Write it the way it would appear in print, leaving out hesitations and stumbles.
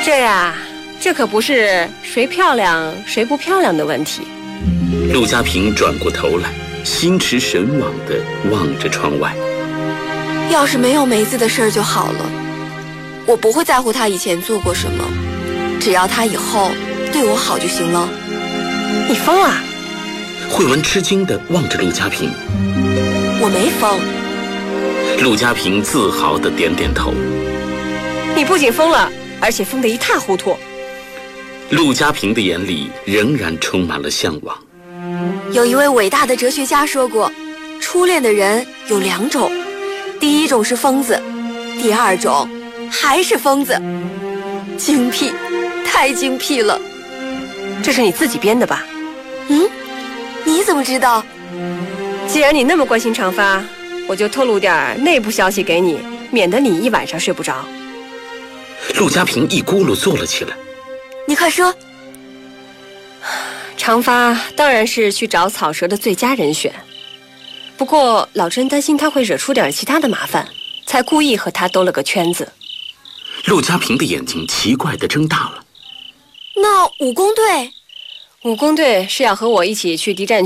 这呀，这可不是谁漂亮谁不漂亮的问题。 陆家平转过头来，心驰神往地望着窗外。 要是没有梅子的事儿就好了，我不会在乎他以前做过什么，只要他以后对我好就行了。 你疯了？ 慧文吃惊地望着陆家平。 我没疯。 陆家平自豪地点点头。 你不仅疯了，而且疯得一塌糊涂。 陆家平的眼里仍然充满了向往。 有一位伟大的哲学家说过，初恋的人有2种，第一种是疯子，第二种还是疯子。精辟，太精辟了。 这是你自己编的吧？ 你怎么知道？ 既然你那么关心长发，我就透露点内部消息给你，免得你一晚上睡不着。 陆家平一咕噜坐了起来。 你快说。 长发当然是去找草蛇的最佳人选，不过老甄担心他会惹出点其他的麻烦，才故意和他兜了个圈子。 陆家平的眼睛奇怪地睁大了。 那武工队？ 武工队是要和我一起去敌占